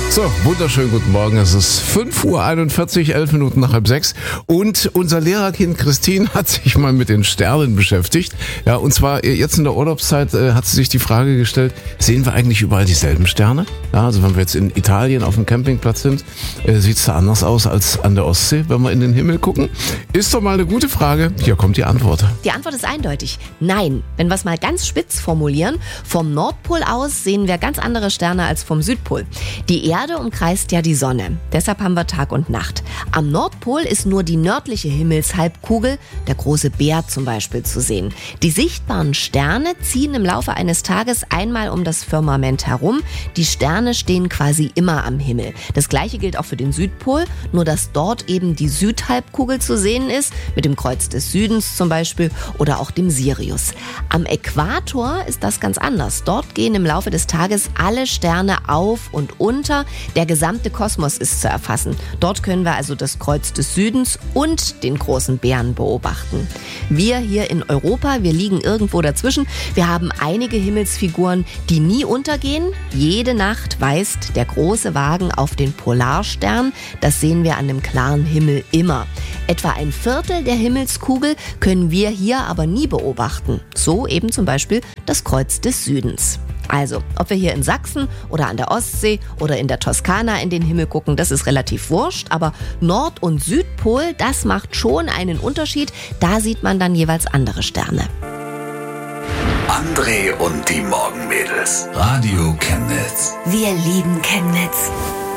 So, wunderschönen guten Morgen. Es ist 5:41 Uhr, 11 Minuten nach 5:30. Und unser Lehrerkind Christine hat sich mal mit den Sternen beschäftigt. Ja, und zwar jetzt in der Urlaubszeit hat sie sich die Frage gestellt, sehen wir eigentlich überall dieselben Sterne? Ja, also wenn wir jetzt in Italien auf dem Campingplatz sind, sieht es da anders aus als an der Ostsee, wenn wir in den Himmel gucken? Ist doch mal eine gute Frage. Hier kommt die Antwort. Die Antwort ist eindeutig. Nein. Wenn wir es mal ganz spitz formulieren, vom Nordpol aus sehen wir ganz andere Sterne als vom Südpol. Die Erde umkreist ja die Sonne. Deshalb haben wir Tag und Nacht. Am Nordpol ist nur die nördliche Himmelshalbkugel, der große Bär zum Beispiel, zu sehen. Die sichtbaren Sterne ziehen im Laufe eines Tages einmal um das Firmament herum. Die Sterne stehen quasi immer am Himmel. Das gleiche gilt auch für den Südpol, nur dass dort eben die Südhalbkugel zu sehen ist, mit dem Kreuz des Südens zum Beispiel oder auch dem Sirius. Am Äquator ist das ganz anders. Dort gehen im Laufe des Tages alle Sterne auf und unter. Der gesamte Kosmos ist zu erfassen. Dort können wir also das Kreuz des Südens und den großen Bären beobachten. Wir hier in Europa, wir liegen irgendwo dazwischen. Wir haben einige Himmelsfiguren, die nie untergehen. Jede Nacht weist der große Wagen auf den Polarstern. Das sehen wir an dem klaren Himmel immer. Etwa ein Viertel der Himmelskugel können wir hier aber nie beobachten. So eben zum Beispiel das Kreuz des Südens. Also, ob wir hier in Sachsen oder an der Ostsee oder in der Toskana in den Himmel gucken, das ist relativ wurscht. Aber Nord- und Südpol, das macht schon einen Unterschied. Da sieht man dann jeweils andere Sterne. André und die Morgenmädels. Radio Chemnitz. Wir lieben Chemnitz.